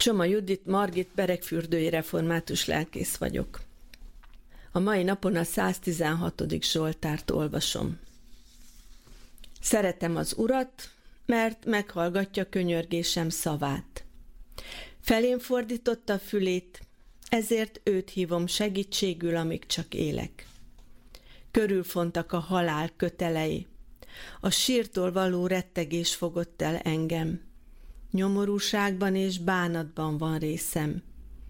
Csoma Judit Margit beregfürdői református lelkész vagyok. A mai napon a 116. Zsoltárt olvasom. Szeretem az Urat, mert meghallgatja könyörgésem szavát. Felém fordította a fülét, ezért őt hívom segítségül, amíg csak élek. Körülfontak a halál kötelei, a sírtól való rettegés fogott el engem. Nyomorúságban és bánatban van részem.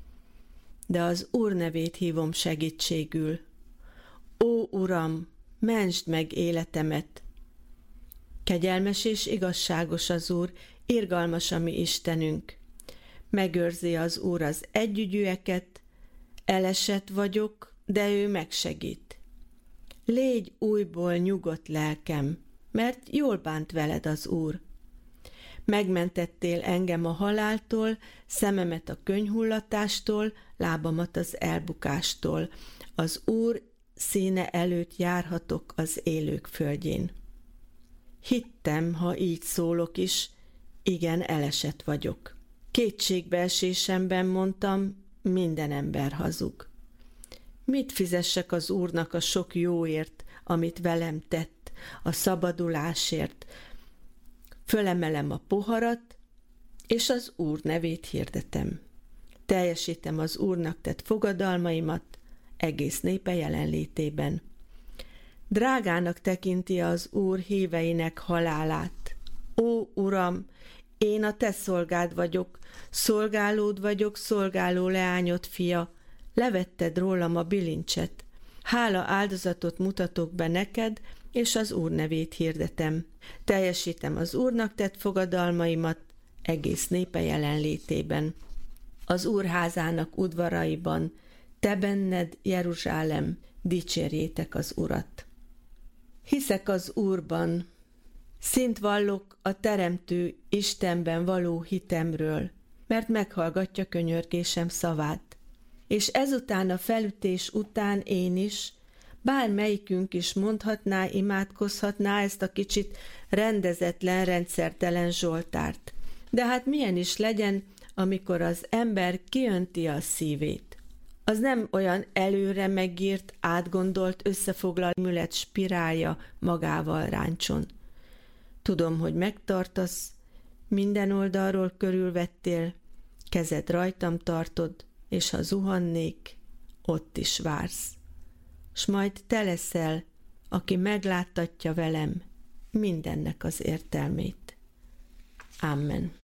De az Úr nevét hívom segítségül. Ó, Uram, mentsd meg életemet! Kegyelmes és igazságos az Úr, irgalmas a mi Istenünk. Megőrzi az Úr az együgyűeket, elesett vagyok, de ő megsegít. Légy újból nyugodt lelkem, mert jól bánt veled az Úr. Megmentettél engem a haláltól, szememet a könyhullatástól, lábamat az elbukástól. Az Úr színe előtt járhatok az élők földjén. Hittem, ha így szólok is, igen, elesett vagyok. Kétségbeesésemben mondtam, minden ember hazug. Mit fizessek az Úrnak a sok jóért, amit velem tett, a szabadulásért? Fölemelem a poharat, és az Úr nevét hirdetem. Teljesítem az Úrnak tett fogadalmaimat egész népe jelenlétében. Drágának tekinti az Úr híveinek halálát. Ó, Uram, én a te szolgád vagyok, szolgálód vagyok, szolgáló leányod fia, levetted rólam a bilincset. Hála áldozatot mutatok be neked, és az Úr nevét hirdetem. Teljesítem az Úrnak tett fogadalmaimat egész népe jelenlétében. Az Úr házának udvaraiban, te benned, Jeruzsálem, dicsérjétek az Urat. Hiszek az Úrban, szint vallok a Teremtő Istenben való hitemről, mert meghallgatja könyörgésem szavát. És ezután a felütés után én is, bármelyikünk is mondhatná, imádkozhatná ezt a kicsit rendezetlen, rendszertelen Zsoltárt. De hát milyen is legyen, amikor az ember kiönti a szívét. Az nem olyan előre megírt, átgondolt, összefoglalt műlet spirálja magával ráncson. Tudom, hogy megtartasz, minden oldalról körülvettél, kezed rajtam tartod, és ha zuhannék, ott is vársz. S majd te leszel, aki megláttatja velem mindennek az értelmét. Amen.